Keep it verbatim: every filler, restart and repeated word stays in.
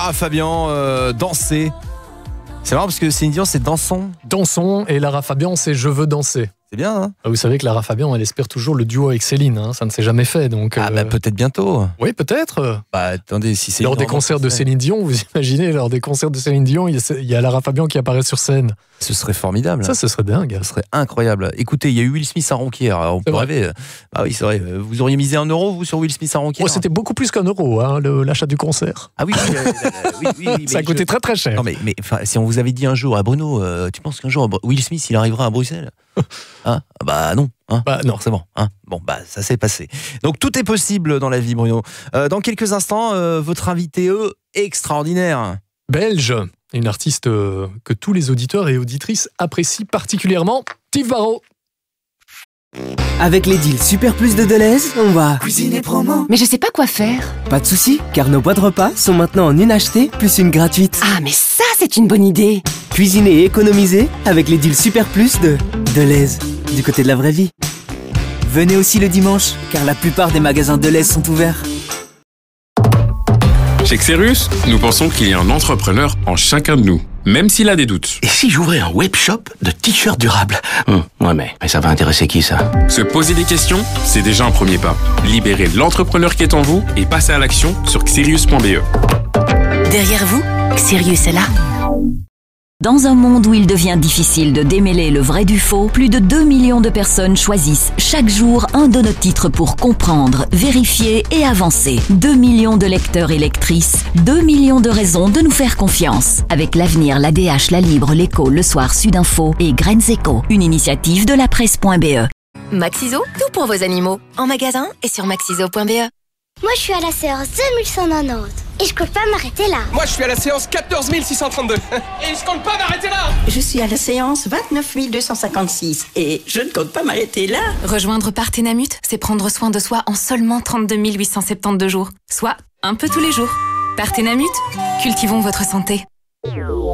Lara Fabian, euh, danser. C'est marrant parce que Céline Dion, c'est dansons. Dansons, et Lara Fabian, c'est je veux danser. C'est bien, hein? Vous savez que Lara Fabian, elle espère toujours le duo avec Céline, hein, ça ne s'est jamais fait. Donc, ah, euh... bah peut-être bientôt. Oui, peut-être. Bah attendez, si c'est lors des concerts de Céline Dion, vous imaginez, lors des concerts de Céline Dion, il y a Lara Fabian qui apparaît sur scène. Ce serait formidable. Ça, ce serait dingue. Ce serait incroyable. Écoutez, il y a eu Will Smith à Ronquière. On peut rêver. Ah oui, c'est vrai. Vous auriez misé un euro, vous, sur Will Smith à Ronquière? Oh, c'était beaucoup plus qu'un euro, hein, le, l'achat du concert. Ah oui, oui, euh, oui, oui, oui ça a coûté je... très très cher. Non, mais, mais si on vous avait dit un jour, à Bruno, euh, tu penses qu'un jour Will Smith il arrivera à Bruxelles? Hein? Bah non. Hein, bah non, c'est bon. Hein, bon, bah ça s'est passé. Donc tout est possible dans la vie, Bruno. Euh, dans quelques instants, euh, votre invité, eux, extraordinaire. Belge, une artiste euh, que tous les auditeurs et auditrices apprécient particulièrement, Steve Barrow. Avec les deals Super Plus de Deleuze, on va cuisiner promo. Mais je sais pas quoi faire. Pas de soucis, car nos boîtes repas sont maintenant en une achetée plus une gratuite. Ah, mais ça, c'est une bonne idée. Cuisiner et économiser avec les deals Super Plus de Deleuze, du côté de la vraie vie. Venez aussi le dimanche, car la plupart des magasins Deleuze sont ouverts. Chez Xerius, nous pensons qu'il y a un entrepreneur en chacun de nous, même s'il a des doutes. Et si j'ouvrais un webshop de t-shirts durables? hum, Ouais, mais, mais ça va intéresser qui, ça? Se poser des questions, c'est déjà un premier pas. Libérez l'entrepreneur qui est en vous et passez à l'action sur xerius point b e. Derrière vous, Xerius est là. Dans un monde où il devient difficile de démêler le vrai du faux, plus de deux millions de personnes choisissent chaque jour un de nos titres pour comprendre, vérifier et avancer. deux millions de lecteurs et lectrices, deux millions de raisons de nous faire confiance. Avec l'Avenir, l'A D H, La Libre, L'Écho, Le Soir, Sudinfo et Graines Éco, une initiative de la presse point b e. Maxiso, tout pour vos animaux. En magasin et sur maxiso point b e. Moi, je suis à la séance deux mille cent quatre-vingt-dix et je compte pas m'arrêter là. Moi, je suis à la séance quatorze mille six cent trente-deux et je compte pas m'arrêter là. Je suis à la séance vingt-neuf mille deux cent cinquante-six et je ne compte pas m'arrêter là. Rejoindre Partenamut, c'est prendre soin de soi en seulement trente-deux mille huit cent soixante-douze jours, soit un peu tous les jours. Partenamut, cultivons votre santé.